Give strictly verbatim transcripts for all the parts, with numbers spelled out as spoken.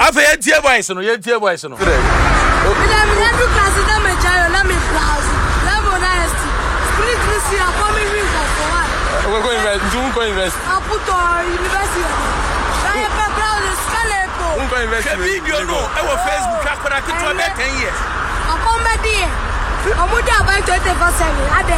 Afa ye tie boys no, ye tie boys no. Me me do class na me jayo na me class. Na mo na esti. Spirit me see a come me for one. We go invest, do go invest. Aputo university. Na ye pe brown scalepo. We go invest. The video no, e wo Facebook akora keto be ten years. Akombe die. Omuda about twenty-four seven. Ade.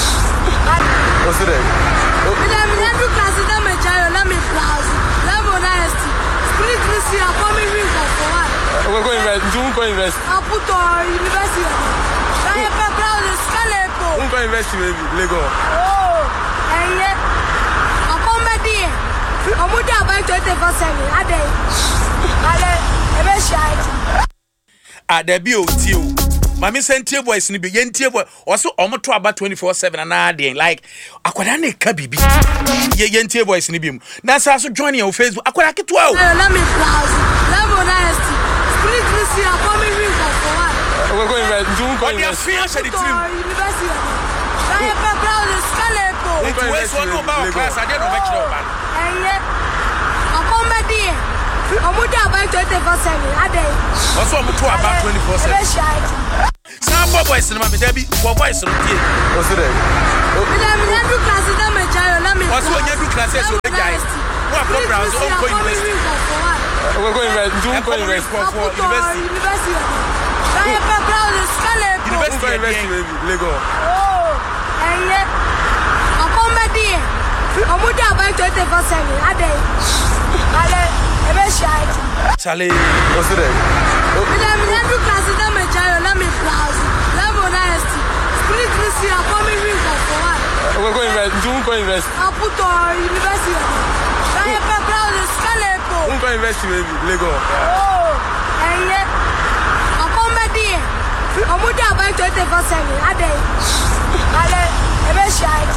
What's it? Me me do class na me jayo na me class. Na mo na esti. Spirit me see a come me for one. We go invest, do go invest. Aputo university. Na ye pe brown scalepo. We go invest baby, Lego. Oh, eye. Akombe die. Omuda about twenty-four seven. Ade. Ale, ebe shine. Ah, there be o ti o. Mami sentie boys ni bi yentie boy. Oso omoto aba twenty-four seven na dey like akwada na ka bibi. Ye yentie boys ni bi mu. Na sa so join your Facebook. Akwada ketwa o. Na me class. Na mo na esti. Spirit me see a come me for one. We go invest, do go What you invest. feel she the team? University. Na ye pe brown scalepo. It was one no ba class I dey no make sure ba. Eye. Akombe die. Omuda about twenty-four seven. Ade. Oso omoto aba twenty-four seven. Ebe shine. Some boys in my baby, for boys on here. What's it? Me me do class na me jayo na me. What's when you do classes with the guys? What programs on go university? We go invest, do go invest. For for university. University. Na ye pe brown scalepo. We go invest baby, Lego. Oh, eye. Akombe die. Omuda about twenty-four seven. Ade. Ale, ebe shine. Charlie, What's it? Me me do class na me jayo na me class. Na mo na esti. Spirit me see a come me for one. We go invest, do go invest. Aputo university. Na ye pe brown scalepo. We go invest baby, Lego. Oh, eye. Akombe die. Omuda about twenty-four seven. Ade. Ale, ebe shine.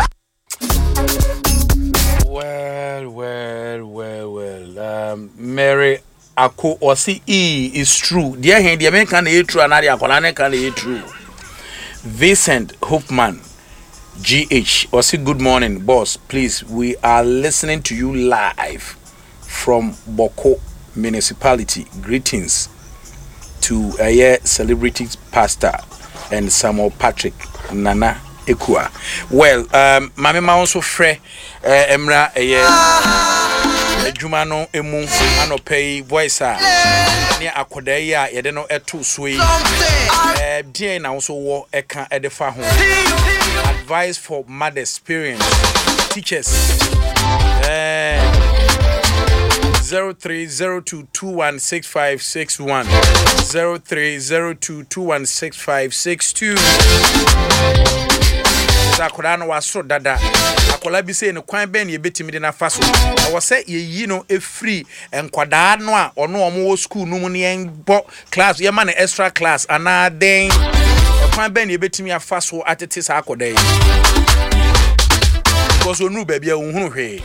well, well, well, well. Um, Mary Ako Osi E is true. Dear Hen, the American is true, and the Akolane can is true. Vincent Hoopman, G H Osi, good morning, boss. Please, we are listening to you live from Boko Municipality. Greetings to a uh, celebrity pastor and Samuel Patrick Nana Ekua. Well, um, Mami ma also frɛ emra eye adwuma no emu anopay voice a ne akoda yi a yede no eto so yi eh die na also wo eka edefa ho advice for mothers, parents, teachers. eh zero three zero two two one six five six one zero three zero two two one six five six two. Akola no waso dada akola bi se ne kwan ben ye betimi de na faso na wo se ye yi no e free enkwada no a ono omo wo school no mu ne enbo class ye ma na extra class ana den e kwan ben ye betimi afaso atete sa akoda yi because onu ba bia ohunu hwe.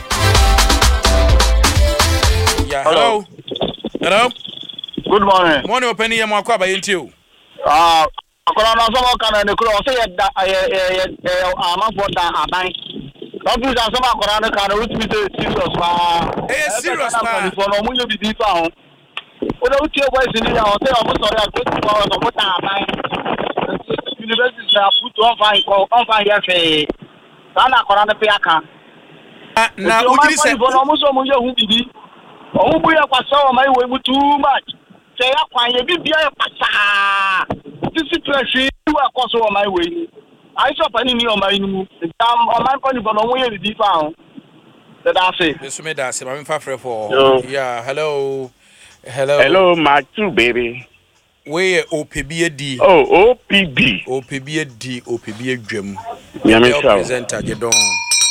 Yeah, hello. Hello. Good morning. Morning openi ye mo akwa ba yentio. Ah, akola na so mo kana ne kuro so ye da ye ye amafo da aban. No do that some akola na kana with me serious pa. Eh serious pa. For no mu ye bibi fa ho. O da utie boys ni ya o say o mo sorry a go to power so mo ta aban. University na put on fine ko on fine here fe. Sana akola na pe aka. Ah na ujiri se for no mo so mo ye hu bibi. O bu ya kwa so mai we mu too much. Say akwan ye bibia e pata. Discipline she do akoso o mai we. I saw pani ni o mai nu. Am o mai pani for no mo ye bibi fa ho. That I say. Yes, me da se ma fa frɛ for. Yeah, hello. Hello. Hello, my two baby. We O P B D. Oh, O P B. O P B D, O P B Dwem. Nyame saw. Presenter je don.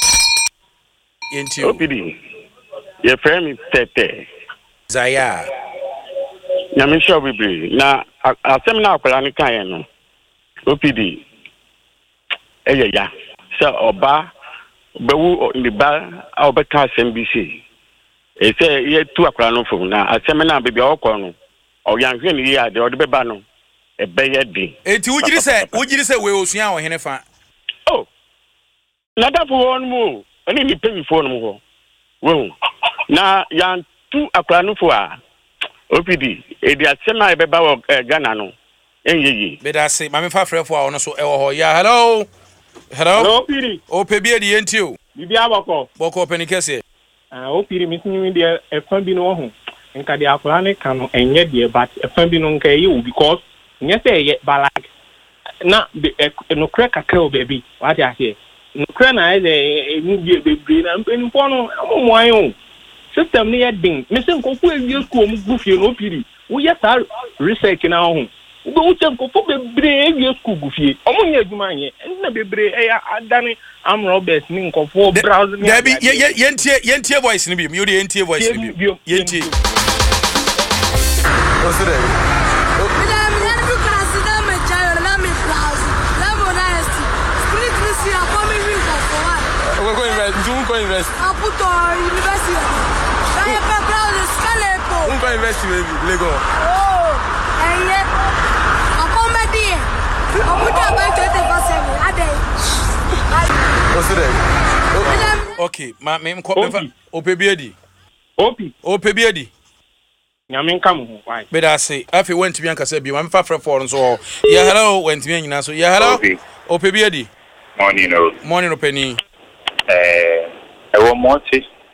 Yenti O P D. Your friend is Tete. Zaya. Nyame saw baby. Na asem na akwala ni kan no. O P D. Eh ya. So oba bewu ni ba obeka asem bi se. E say ye tu akwala no fo na asem na baby okọ no. O yan hwe ni ya de o de beba no. E be ye di. Enti ujiri se, ujiri se we osua o hene fa. Oh. Na da fo won mu. Ani ni pay phone mu ho. Wo. Na yan tu akwala no fo a O P D e dia sema e be ba wo Ghana no enyeyi be da say mame fa frefo a ono so e wo ho ya hello hello hello Piri o pe bi e di entio bibi abako boko penikese ah o Piri mi tin de e fa bi no ho nka de akora ne kan no enye de but e fa bi no nka e you because nye say ye balak na no kra kakra o baby what you say no kra na e e mu bi bebre na mpenfo no amomo ayo system ne ye din me se nkofu e school mu gufie no Piri wo ye sa research na ho wo wo tem nkofu bebre e school gufie omo nye adwuma nye na bebre e adane am roberts ni nkofu browse ni Debi yentie yentie voice ni bi you dey yentie voice ni bi yentie What's it? We're going to do go invest. I put on university. I have brown scalepo. We're going to invest baby. Lego. Oh, and yet I come back here. I put up by twenty-four seven. I What's it? Okay, ma me ko o pe biedi. Opi. O pe biedi. Nyame nka mo ho why. Be da say afi went to be anka say bi ma me fa frefo so. Yeah hello went to me nyina so. Yeah hello. O pe biedi. Morning, no. Morning, Penny. Eh, I want more tea.